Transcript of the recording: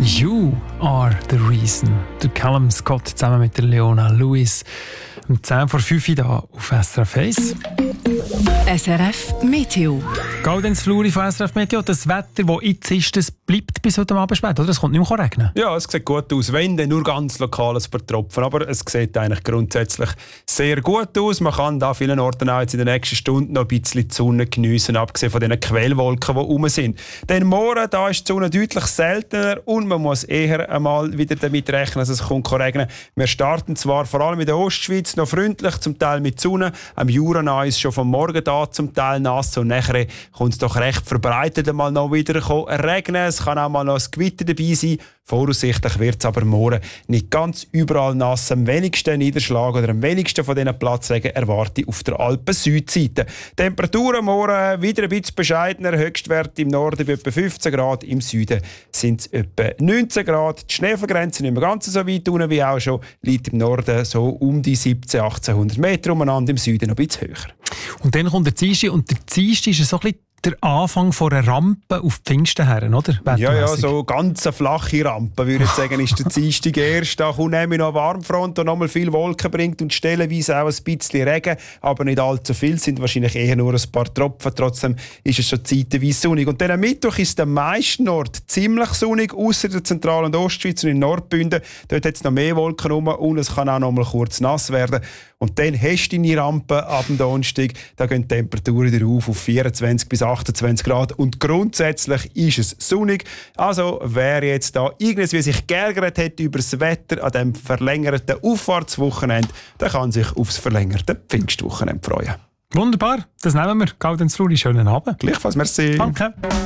You are the reason. Der Callum Scott zusammen mit der Leona Lewis. Um 10 vor 5 Uhr hier auf SRF 1. SRF Meteo. Gaudenz Fluri von SRF Meteo. Das Wetter, das jetzt ist, das bleibt bis heute Abend spät, oder? Es kommt nicht mehr regnen. Ja, es sieht gut aus. Wenn, dann nur ganz lokal ein paar Tropfen. Aber es sieht eigentlich grundsätzlich sehr gut aus. Man kann da vielen Orten auch jetzt in den nächsten Stunden noch ein bisschen die Sonne geniessen, abgesehen von den Quellwolken, die rum sind. Denn morgen da ist die Sonne deutlich seltener und man muss eher einmal wieder damit rechnen, dass es kommt regnen. Wir starten zwar vor allem in der Ostschweiz noch freundlich, zum Teil mit Sonne. Am Jura ist schon vom Morgen da zum Teil nass und nachher kommt es doch recht verbreitet einmal noch wieder regnen. Es kann auch mal noch ein Gewitter dabei sein. Voraussichtlich wird es aber morgen nicht ganz überall nass. Am wenigsten Niederschlag oder am wenigsten von diesen Platzregen erwarte ich auf der Alpen-Südseite. Temperaturen morgen wieder ein bisschen bescheidener. Höchstwert im Norden bei etwa 15 Grad, im Süden sind es etwa 19 Grad. Die Schneefallgrenze nicht mehr ganz so weit unten wie auch schon, liegt im Norden so um die 1700-1800 Meter umeinander, im Süden noch ein bisschen höher. Und dann kommt der Dienstag und der Dienstag ist so ein bisschen der Anfang von einer Rampe auf die Pfingsten her, oder? Ja, so ganz eine flache Rampe, würde ich sagen, ist der Dienstag erst. Da kommt nämlich noch eine Warmfront, die nochmal viel Wolken bringt und stellenweise auch ein bisschen Regen, aber nicht allzu viel, sind wahrscheinlich eher nur ein paar Tropfen. Trotzdem ist es schon zeitweise sonnig. Und dann am Mittwoch ist es am meisten Ort ziemlich sonnig, außer der Zentral- und Ostschweiz und in Nordbünden. Dort hat es noch mehr Wolken rum und es kann auch noch mal kurz nass werden. Und dann hast du deine Rampe ab dem Donnerstag, da gehen die Temperaturen wieder auf 24 bis 28 Grad und grundsätzlich ist es sonnig. Also wer jetzt da irgendwie sich geärgert hat über das Wetter an diesem verlängerten Auffahrtswochenende, der kann sich aufs verlängerte Pfingstwochenende freuen. Wunderbar, das nehmen wir. Gaudenz Fluri, schönen Abend. Gleichfalls, merci. Danke.